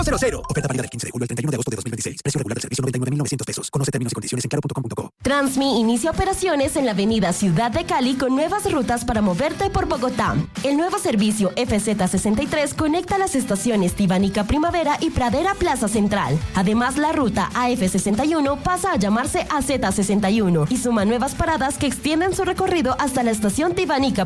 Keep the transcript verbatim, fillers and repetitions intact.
cero cero. Oferta válida del quince de julio al treinta y uno de agosto de dos mil veintiséis. Precio regular del servicio noventa y nueve mil novecientos pesos. Conoce términos y condiciones en claro punto com punto co. Transmi inicia operaciones en la avenida Ciudad de Cali con nuevas rutas para moverte por Bogotá. El nuevo servicio F Z sesenta y tres conecta las estaciones Tibanica Primavera y Pradera Plaza Central. Además, la ruta A F sesenta y uno pasa a llamarse A Z sesenta y uno y suma nuevas paradas que extienden su recorrido hasta la estación Tibanica